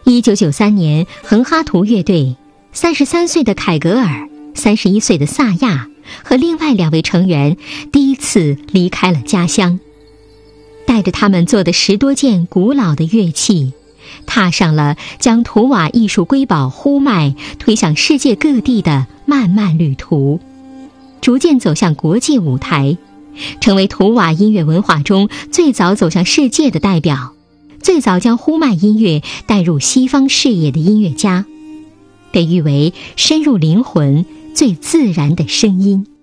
1993年，恒哈图乐队33岁的凯格尔、31岁的萨亚和另外2位成员第一次离开了家乡，带着他们做的10多件古老的乐器，踏上了将图瓦艺术瑰宝呼麦推向世界各地的漫漫旅途，逐渐走向国际舞台，成为图瓦音乐文化中最早走向世界的代表，最早将呼麦音乐带入西方视野的音乐家，被誉为深入灵魂、最自然的声音。